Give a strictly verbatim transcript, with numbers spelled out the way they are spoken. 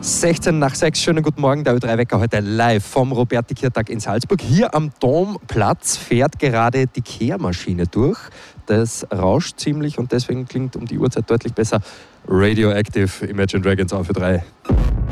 sechzehn nach sechs, schönen guten Morgen, der Ö drei Wecker heute live vom Roberti-Kirtag in Salzburg. Hier am Domplatz fährt gerade die Kehrmaschine durch. Das rauscht ziemlich und deswegen klingt um die Uhrzeit deutlich besser Radioactive Imagine Dragons auf Ö drei.